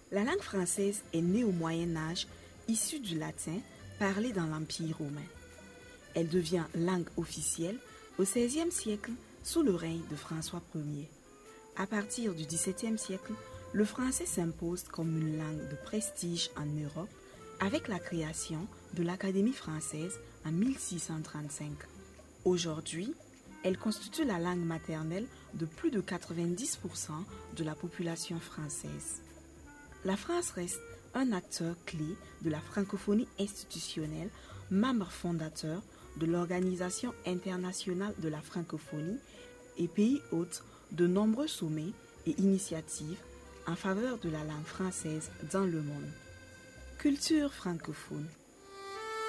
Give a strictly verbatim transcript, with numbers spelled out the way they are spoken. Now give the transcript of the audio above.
La langue française est née au Moyen Âge, issue du latin, parlé dans l'Empire romain. Elle devient langue officielle au seizième siècle sous le règne de François Ier. À partir du dix-septième siècle, le français s'impose comme une langue de prestige en Europe avec la création de l'Académie française en mille six cent trente-cinq. Aujourd'hui, elle constitue la langue maternelle de plus de quatre-vingt-dix pour cent de la population française. La France reste un acteur clé de la francophonie institutionnelle, membre fondateur de l'Organisation internationale de la francophonie et pays hôte de nombreux sommets et initiatives en faveur de la langue française dans le monde. Culture francophone.